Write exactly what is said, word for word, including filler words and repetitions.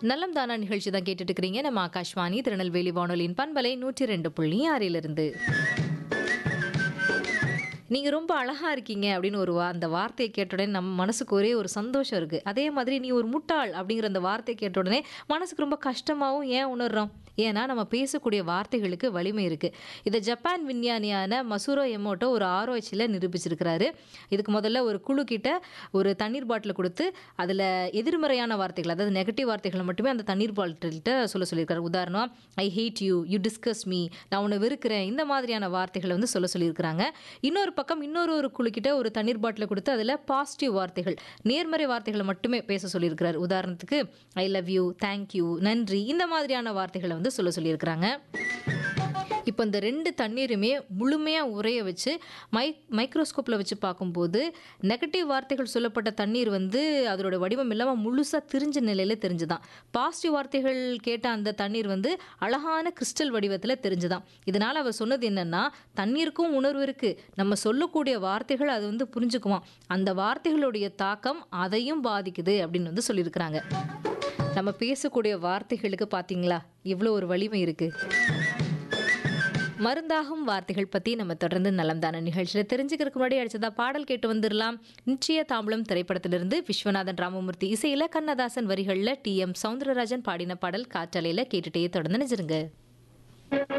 நலம் தானா நிகழ்ச்சி தான் கேட்டுட்டு இருக்கிறீங்க. நம்ம ஆகாஷ்வாணி திருநெல்வேலி வானொலியின் பண்பலை நூற்றி ரெண்டு புள்ளி ஆறிலிருந்து. நீங்க ரொம்ப அழகா இருக்கீங்க அப்படின்னு ஒரு வா அந்த வார்த்தையை கேட்ட உடனே நம்ம மனசுக்கு ஒரே ஒரு சந்தோஷம் இருக்கு. அதே மாதிரி நீ ஒரு முட்டாள் அப்படிங்கிற அந்த வார்த்தையை கேட்ட உடனே மனசுக்கு ரொம்ப கஷ்டமாவும் ஏன் உணர்றோம்? ஏன்னா நம்ம பேசக்கூடிய வார்த்தைகளுக்கு வலிமை இருக்கு. இதை ஜப்பான் விஞ்ஞானியான மசூரோ எமோட்டோ ஒரு ஆராய்ச்சியில் நிரூபிச்சிருக்கிறாரு. இதுக்கு முதல்ல ஒரு குழு கிட்ட ஒரு தண்ணீர் பாட்டில் கொடுத்து அதில் எதிர்மறையான வார்த்தைகள், அதாவது நெகட்டிவ் வார்த்தைகளை மட்டுமே அந்த தண்ணீர் பாட்டில்கிட்ட சொல்ல சொல்லியிருக்காரு. உதாரணம், ஐ had you, you discuss me, நான் உன்னை வெறுக்கிறேன், இந்த மாதிரியான வார்த்தைகளை வந்து சொல்ல சொல்லியிருக்கிறாங்க. இன்னொரு பக்கம் இன்னொரு ஒரு குழுக்கிட்ட ஒரு தண்ணீர் பாட்டிலை கொடுத்து அதில் பாசிட்டிவ் வார்த்தைகள், நேர்மறை வார்த்தைகளை மட்டுமே பேச சொல்லியிருக்கிறார். உதாரணத்துக்கு ஐ லவ் யூ, தேங்க்யூ, நன்றி, இந்த மாதிரியான வார்த்தைகளை வந்து சொல்ல சொல்லியிருக்கிறாங்க. இப்போ இந்த ரெண்டு தண்ணீருமே முழுமையாக உரைய வச்சு மை மைக்ரோஸ்கோப்பில் வச்சு பார்க்கும்போது நெகட்டிவ் வார்த்தைகள் சொல்லப்பட்ட தண்ணீர் வந்து அதோட வடிவம் இல்லாமல் முழுசாக திரிஞ்ச நிலையில் தெரிஞ்சுதான். பாசிட்டிவ் வார்த்தைகள் கேட்ட அந்த தண்ணீர் வந்து அழகான கிறிஸ்டல் வடிவத்தில் தெரிஞ்சுதான். இதனால் அவர் சொன்னது என்னென்னா, தண்ணீருக்கும் உணர்வு இருக்குது, நம்ம சொல்லக்கூடிய வார்த்தைகள் அது வந்து புரிஞ்சுக்குமா, அந்த வார்த்தைகளுடைய தாக்கம் அதையும் பாதிக்குது அப்படின்னு வந்து சொல்லியிருக்கிறாங்க. நம்ம பேசக்கூடிய வார்த்தைகளுக்கு பார்த்தீங்களா இவ்வளோ ஒரு வலிமை இருக்குது. மருந்தாகும் வார்த்தைகள் பற்றி நம்ம தொடர்ந்து நலம் தான நிகழ்ச்சியில் தெரிஞ்சுக்கிறதுக்கு முன்னாடி அடிச்சதா பாடல் கேட்டு வந்துடலாம். நிச்சய தாம்பலம் திரைப்படத்திலிருந்து விஸ்வநாதன் ராமமூர்த்தி இசையில் கண்ணதாசன் வரிகளில் டி எம் சௌந்தரராஜன் பாடின பாடல் காற்றலையில் கேட்டுட்டே தொடர்ந்து நினைச்சிருங்க.